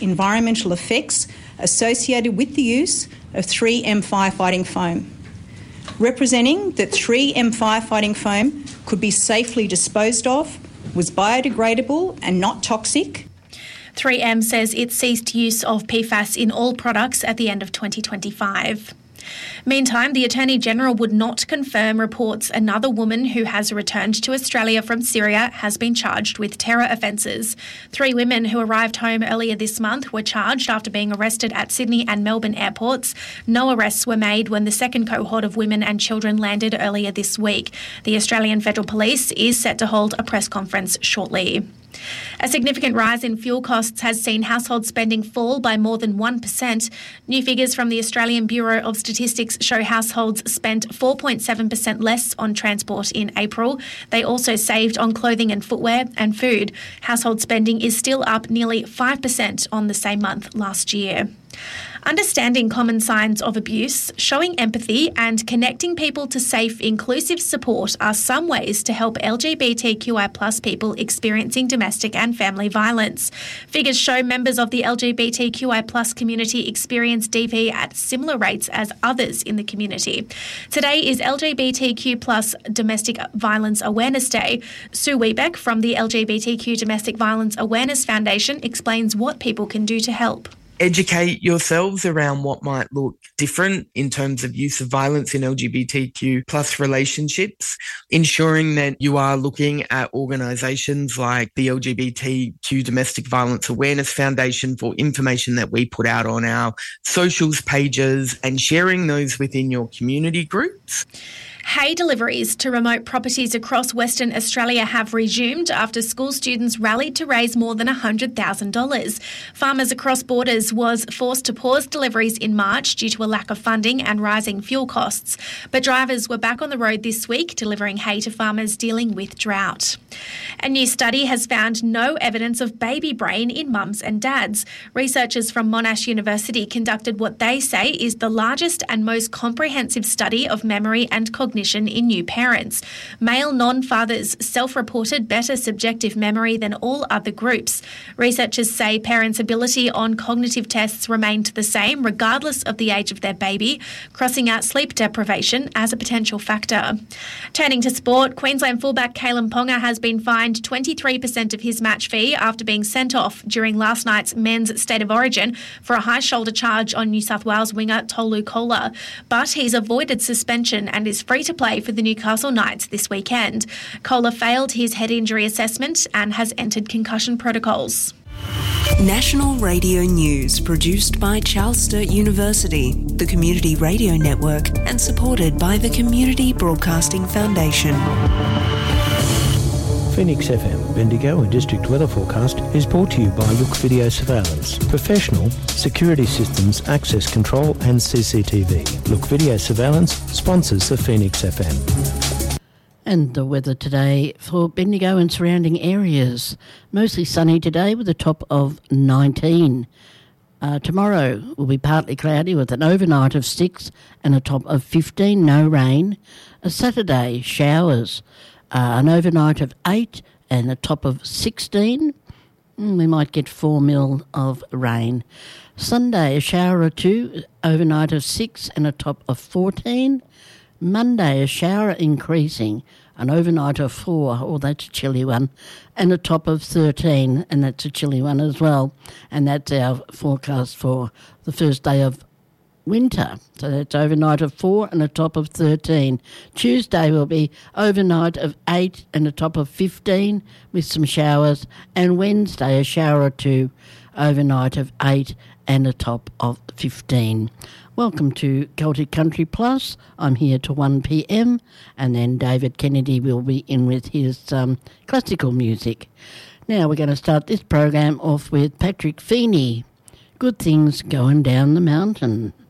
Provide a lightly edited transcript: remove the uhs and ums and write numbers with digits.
environmental effects associated with the use of 3M firefighting foam, representing that 3M firefighting foam could be safely disposed of, was biodegradable and not toxic. 3M says it ceased use of PFAS in all products at the end of 2025. Meantime, the Attorney-General would not confirm reports another woman who has returned to Australia from Syria has been charged with terror offences. 3 women who arrived home earlier this month were charged after being arrested at Sydney and Melbourne airports. No arrests were made when the second cohort of women and children landed earlier this week. The Australian Federal Police is set to hold a press conference shortly. A significant rise in fuel costs has seen household spending fall by more than 1%. New figures from the Australian Bureau of Statistics show households spent 4.7% less on transport in April. They also saved on clothing and footwear and food. Household spending is still up nearly 5% on the same month last year. Understanding common signs of abuse, showing empathy and connecting people to safe, inclusive support are some ways to help LGBTQI+ people experiencing domestic and family violence. Figures show members of the LGBTQI+ community experience DV at similar rates as others in the community. Today is LGBTQ+ Domestic Violence Awareness Day. Sue Wiebeck from the LGBTQ Domestic Violence Awareness Foundation explains what people can do to help. Educate yourselves around what might look different in terms of use of violence in LGBTQ plus relationships, ensuring that you are looking at organisations like the LGBTQ Domestic Violence Awareness Foundation for information that we put out on our socials pages and sharing those within your community groups. Hay deliveries to remote properties across Western Australia have resumed after school students rallied to raise more than $100,000. Farmers Across Borders was forced to pause deliveries in March due to a lack of funding and rising fuel costs. But drivers were back on the road this week, delivering hay to farmers dealing with drought. A new study has found no evidence of baby brain in mums and dads. Researchers from Monash University conducted what they say is the largest and most comprehensive study of memory and cognition in new parents. Male non-fathers self-reported better subjective memory than all other groups. Researchers say parents' ability on cognitive tests remained the same regardless of the age of their baby, crossing out sleep deprivation as a potential factor. Turning to sport, Queensland fullback Kalyn Ponga has been fined 23% of his match fee after being sent off during last night's men's State of Origin for a high shoulder charge on New South Wales winger Tolu Kola. But he's avoided suspension and is free to play for the Newcastle Knights this weekend. Kola failed his head injury assessment and has entered concussion protocols. National Radio News produced by Charles Sturt University, the Community Radio Network, and supported by the Community Broadcasting Foundation. Phoenix FM, Bendigo and District Weather Forecast is brought to you by Look Video Surveillance. Professional security systems, access control and CCTV. Look Video Surveillance sponsors the Phoenix FM. And the weather today for Bendigo and surrounding areas. Mostly sunny today with a top of 19. Tomorrow will be partly cloudy with an overnight of 6 and a top of 15, no rain. Saturday, showers. An overnight of 8 and a top of 16. We might get 4 mil of rain. Sunday, a shower or 2, overnight of 6 and a top of 14. Monday, a shower increasing, an overnight of 4, oh, that's a chilly one, and a top of 13, and that's a chilly one as well. And that's our forecast for the first day of winter. So that's overnight of 4 and a top of 13. Tuesday will be overnight of 8 and a top of 15 with some showers. And Wednesday a shower or 2, overnight of 8 and a top of 15. Welcome to Celtic Country Plus. I'm here till 1 p.m. and then David Kennedy will be in with his classical music. Now we're going to start this program off with Patrick Feeney. Good Things Going Down the Mountain.